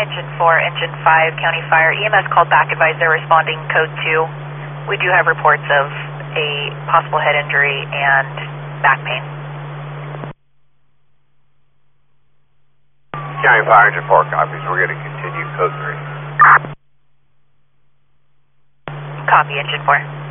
Engine 4, Engine 5, County Fire. EMS called back, advised they're responding code 2. We do have reports of a possible head injury and back pain. County Fire, Engine 4 copies. We're going to continue code 3. Copy, Engine 4.